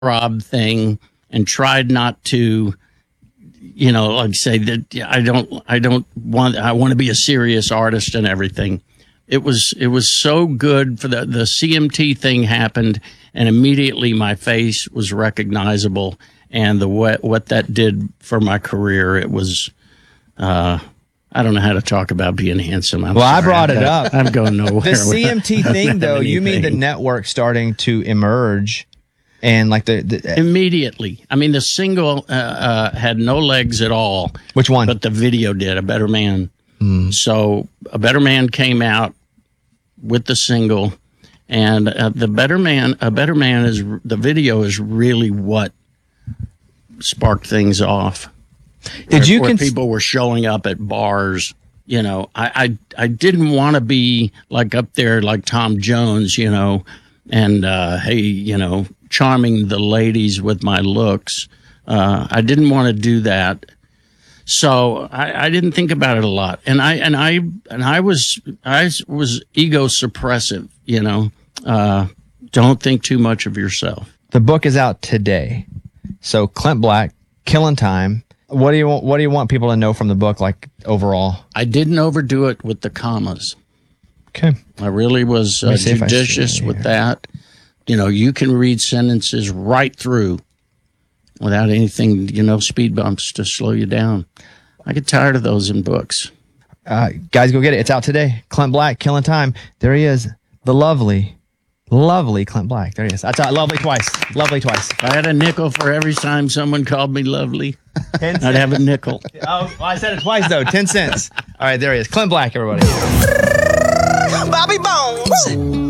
Rob thing and tried not to, like say that I want to be a serious artist and everything. It was so good for the CMT thing happened, and immediately my face was recognizable, and what that did for my career, it was, I don't know how to talk about being handsome. I brought it up. I'm going nowhere. The CMT thing, though, you mean the network starting to emerge, and like the immediately. I mean, the single had no legs at all. Which one? But the video did. A Better Man. So A Better Man came out with the single, and A Better Man is the video is really what sparked things off. Where people were showing up at bars. I didn't want to be like up there like Tom Jones, and hey, charming the ladies with my looks. I didn't want to do that. So I didn't think about it a lot, and I was ego suppressive. Don't think too much of yourself. The book is out today, so Clint Black, Killing Time. What do you want people to know from the book, like overall? I didn't overdo it with the commas. Okay, I really was judicious with that. You can read sentences right through without anything, speed bumps to slow you down. I get tired of those in books. Guys, go get it. It's out today. Clint Black, Killing Time. There he is. The lovely Clint Black. There he is. That's lovely twice. Lovely twice. If I had a nickel for every time someone called me lovely, I'd have a nickel. Oh, well, I said it twice, though. 10 cents. All right, there he is. Clint Black, everybody. Bobby Bones.